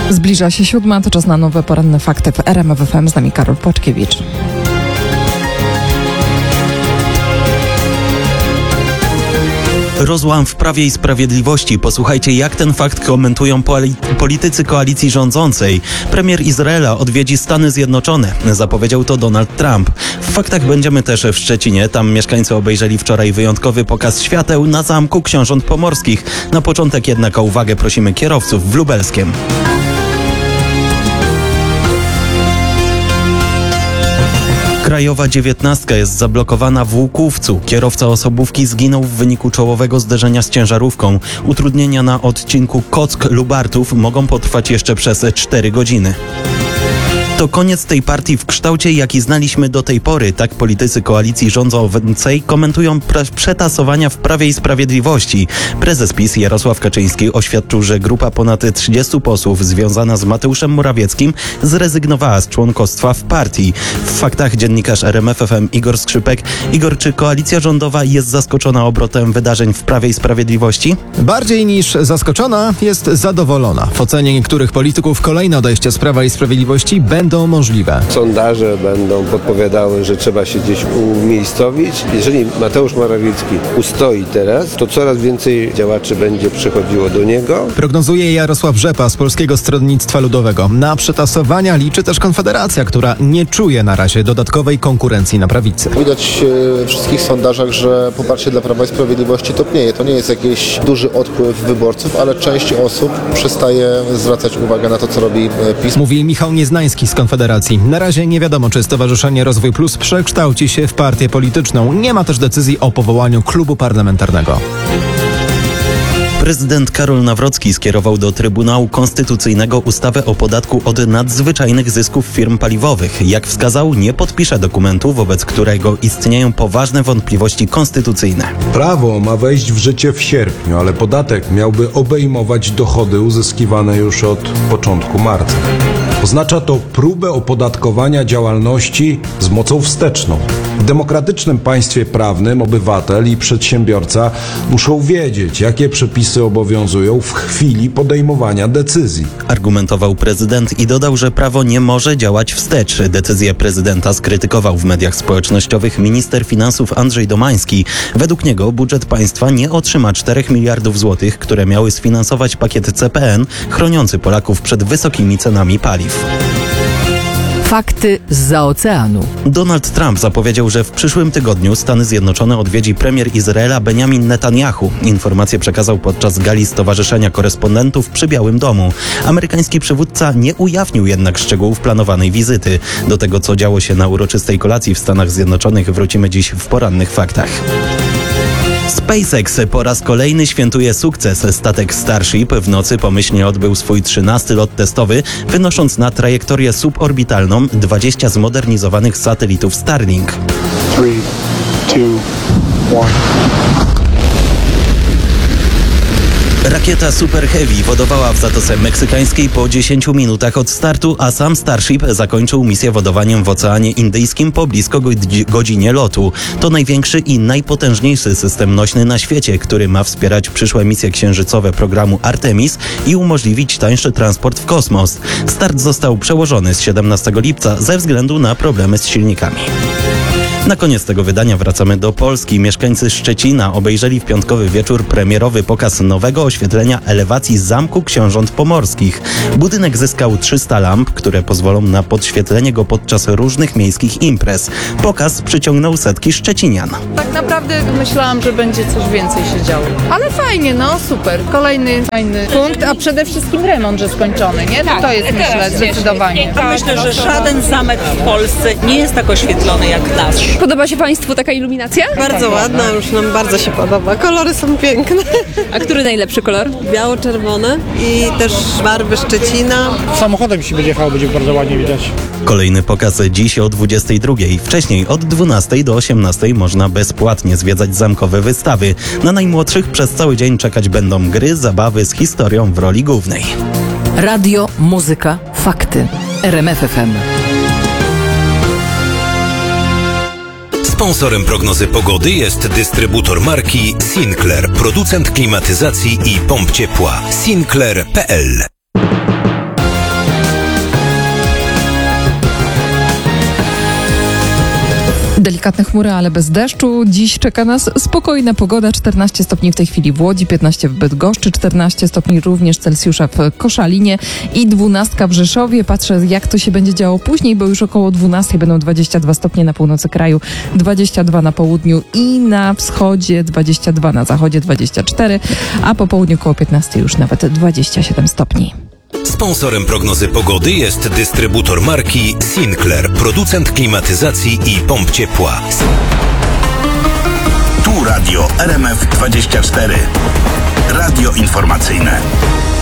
Zbliża się 7, to czas na nowe poranne fakty w RMF FM. Z nami Karol Płaczkiewicz. Rozłam w Prawie i Sprawiedliwości. Posłuchajcie, jak ten fakt komentują politycy koalicji rządzącej. Premier Izraela odwiedzi Stany Zjednoczone. Zapowiedział to Donald Trump. W faktach będziemy też w Szczecinie. Tam mieszkańcy obejrzeli wczoraj wyjątkowy pokaz świateł na Zamku Książąt Pomorskich. Na początek jednak o uwagę prosimy kierowców w Lubelskiem. Krajowa 19 jest zablokowana w Łukówcu. Kierowca osobówki zginął w wyniku czołowego zderzenia z ciężarówką. Utrudnienia na odcinku Kock-Lubartów mogą potrwać jeszcze przez 4 godziny. To koniec tej partii w kształcie, jaki znaliśmy do tej pory. Tak politycy koalicji rządzącej komentują przetasowania w Prawie i Sprawiedliwości. Prezes PiS Jarosław Kaczyński oświadczył, że grupa ponad 30 posłów związana z Mateuszem Morawieckim zrezygnowała z członkostwa w partii. W faktach dziennikarz RMF FM Igor Skrzypek. Igor, czy koalicja rządowa jest zaskoczona obrotem wydarzeń w Prawie i Sprawiedliwości? Bardziej niż zaskoczona, jest zadowolona. W ocenie niektórych polityków kolejne odejście z Prawa i Sprawiedliwości będą możliwe. Sondaże będą podpowiadały, że trzeba się gdzieś umiejscowić. Jeżeli Mateusz Morawiecki ustoi teraz, to coraz więcej działaczy będzie przychodziło do niego. Prognozuje Jarosław Rzepa z Polskiego Stronnictwa Ludowego. Na przetasowania liczy też Konfederacja, która nie czuje na razie dodatkowej konkurencji na prawicy. Widać we wszystkich sondażach, że poparcie dla Prawa i Sprawiedliwości topnieje. To nie jest jakiś duży odpływ wyborców, ale część osób przestaje zwracać uwagę na to, co robi PiS. Mówi Michał Nieznański z Konfederacji. Na razie nie wiadomo, czy Stowarzyszenie Rozwój Plus przekształci się w partię polityczną. Nie ma też decyzji o powołaniu klubu parlamentarnego. Prezydent Karol Nawrocki skierował do Trybunału Konstytucyjnego ustawę o podatku od nadzwyczajnych zysków firm paliwowych. Jak wskazał, nie podpisze dokumentu, wobec którego istnieją poważne wątpliwości konstytucyjne. Prawo ma wejść w życie w sierpniu, ale podatek miałby obejmować dochody uzyskiwane już od początku marca. Oznacza to próbę opodatkowania działalności z mocą wsteczną. W demokratycznym państwie prawnym obywatel i przedsiębiorca muszą wiedzieć, jakie przepisy obowiązują w chwili podejmowania decyzji. Argumentował prezydent i dodał, że prawo nie może działać wstecz. Decyzję prezydenta skrytykował w mediach społecznościowych minister finansów Andrzej Domański. Według niego budżet państwa nie otrzyma 4 miliardów złotych, które miały sfinansować pakiet CPN chroniący Polaków przed wysokimi cenami paliw. Fakty zza oceanu. Donald Trump zapowiedział, że w przyszłym tygodniu Stany Zjednoczone odwiedzi premier Izraela Benjamin Netanyahu. Informację przekazał podczas gali Stowarzyszenia Korespondentów przy Białym Domu. Amerykański przywódca nie ujawnił jednak szczegółów planowanej wizyty. Do tego, co działo się na uroczystej kolacji w Stanach Zjednoczonych, wrócimy dziś w porannych faktach. SpaceX po raz kolejny świętuje sukces. Statek Starship w nocy pomyślnie odbył swój 13. lot testowy, wynosząc na trajektorię suborbitalną 20 zmodernizowanych satelitów Starlink. 3, 2, 1... Rakieta Super Heavy wodowała w Zatoce Meksykańskiej po 10 minutach od startu, a sam Starship zakończył misję wodowaniem w Oceanie Indyjskim po blisko godzinie lotu. To największy i najpotężniejszy system nośny na świecie, który ma wspierać przyszłe misje księżycowe programu Artemis i umożliwić tańszy transport w kosmos. Start został przełożony z 17 lipca ze względu na problemy z silnikami. Na koniec tego wydania wracamy do Polski. Mieszkańcy Szczecina obejrzeli w piątkowy wieczór premierowy pokaz nowego oświetlenia elewacji Zamku Książąt Pomorskich. Budynek zyskał 300 lamp, które pozwolą na podświetlenie go podczas różnych miejskich imprez. Pokaz przyciągnął setki szczecinian. Tak naprawdę myślałam, że będzie coś więcej się działo. Ale fajnie, no super. Kolejny fajny punkt, a przede wszystkim remont, że skończony, nie? To jest, myślę, zdecydowanie. Myślę, że żaden zamek w Polsce nie jest tak oświetlony jak nasz. Podoba się Państwu taka iluminacja? Bardzo ładna, już nam bardzo się podoba. Kolory są piękne. A który najlepszy kolor? Biało-czerwone i też barwy Szczecina. Samochodem się będzie jechało, będzie bardzo ładnie widać. Kolejny pokaz dziś o 22. Wcześniej od 12 do 18 można bezpłatnie zwiedzać zamkowe wystawy. Na najmłodszych przez cały dzień czekać będą gry, zabawy z historią w roli głównej. Radio, muzyka, fakty. RMF FM. Sponsorem prognozy pogody jest dystrybutor marki Sinclair, producent klimatyzacji i pomp ciepła. Sinclair.pl Delikatne chmury, ale bez deszczu. Dziś czeka nas spokojna pogoda. 14 stopni w tej chwili w Łodzi, 15 w Bydgoszczy, 14 stopni również Celsjusza w Koszalinie i 12 w Rzeszowie. Patrzę, jak to się będzie działo później, bo już około 12 będą 22 stopnie na północy kraju, 22 na południu i na wschodzie, 22 na zachodzie, 24, a po południu około 15 już nawet 27 stopni. Sponsorem prognozy pogody jest dystrybutor marki Sinclair, producent klimatyzacji i pomp ciepła. Tu radio RMF24. Radio informacyjne.